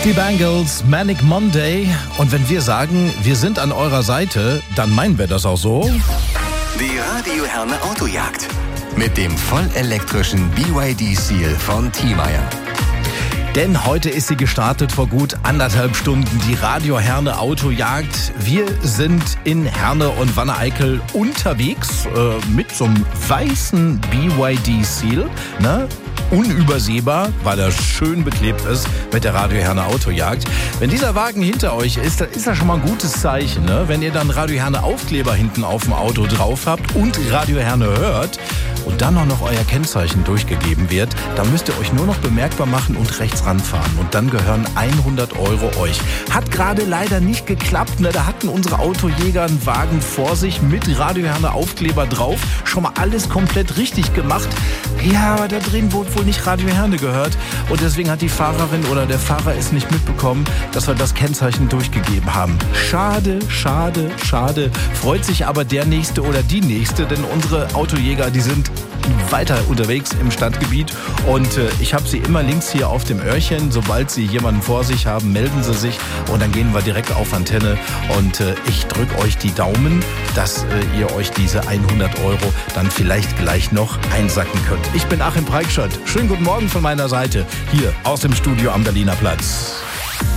Die Bangles, Manic Monday. Und wenn wir sagen, wir sind an eurer Seite, dann meinen wir das auch so. Die Radio Herne Autojagd mit dem vollelektrischen BYD Seal von Thiemeyer. Denn heute ist sie gestartet vor gut 1,5 Stunden, die Radio Herne Autojagd. Wir sind in Herne und Wanne-Eickel unterwegs mit so einem weißen BYD Seal, ne? Unübersehbar, weil er schön beklebt ist mit der Radio Herne Autojagd. Wenn dieser Wagen hinter euch ist, dann ist das schon mal ein gutes Zeichen, ne? Wenn ihr dann Radio Herne Aufkleber hinten auf dem Auto drauf habt und Radio Herne hört und dann auch noch euer Kennzeichen durchgegeben wird, dann müsst ihr euch nur noch bemerkbar machen und rechts ranfahren. Und dann gehören 100 € euch. Hat gerade leider nicht geklappt, ne? Da hatten unsere Autojäger einen Wagen vor sich mit Radio Herne Aufkleber drauf. Schon mal alles komplett richtig gemacht. Ja, aber da drin wurde wohl nicht Radio Herne gehört. Und deswegen hat die Fahrerin oder der Fahrer es nicht mitbekommen, dass wir das Kennzeichen durchgegeben haben. Schade, schade, schade. Freut sich aber der Nächste oder die Nächste, denn unsere Autojäger, die sind weiter unterwegs im Stadtgebiet und ich habe sie immer links hier auf dem Öhrchen. Sobald sie jemanden vor sich haben, melden sie sich und dann gehen wir direkt auf Antenne und ich drücke euch die Daumen, dass ihr euch diese 100 € dann vielleicht gleich noch einsacken könnt. Ich bin Achim Preikschott. Schönen guten Morgen von meiner Seite hier aus dem Studio am Berliner Platz.